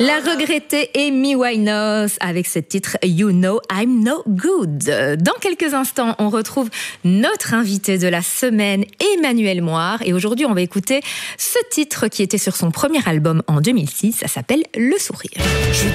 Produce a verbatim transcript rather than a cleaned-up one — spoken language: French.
La regrettée Amy Winehouse avec ce titre You Know I'm No Good. Dans quelques instants, on retrouve notre invité de la semaine, Emmanuel Moir. Et aujourd'hui, on va écouter ce titre qui était sur son premier album en deux mille six. Ça s'appelle Le Sourire.